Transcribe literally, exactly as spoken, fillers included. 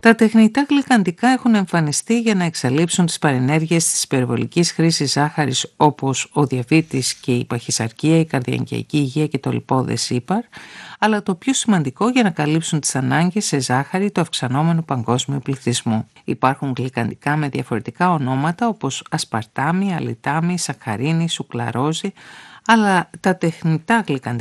Τα τεχνητά γλυκαντικά έχουν εμφανιστεί για να εξαλείψουν τις παρενέργειες της υπερβολικής χρήσης ζάχαρης, όπως ο διαβήτης και η παχυσαρκία, η καρδιακική υγεία και το λιπώδες ύπαρ, αλλά το πιο σημαντικό για να καλύψουν τις ανάγκες σε ζάχαρη του αυξανόμενου παγκόσμιου πληθυσμού. Υπάρχουν γλυκαντικά με διαφορετικά ονόματα όπως ασπαρτάμι, αλιτάμι, σακχαρίνη, σουκλαρόζη, αλλά τα τεχνητά γλυκαντικά